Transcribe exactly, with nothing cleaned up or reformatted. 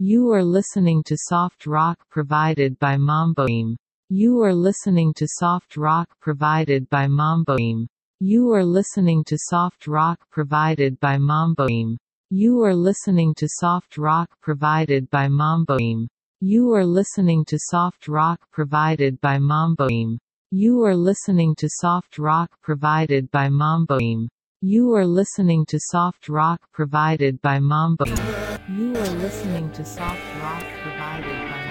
You are listening to soft rock provided by Mamboim. You are listening to soft rock provided by Mamboim. You are listening to soft rock provided by Mamboim. You are listening to soft rock provided by Mamboim. You are listening to soft rock provided by Mamboim. You are listening to soft rock provided by Mamboim. You are listening to soft rock provided by Mamboim. You are listening to soft rock provided by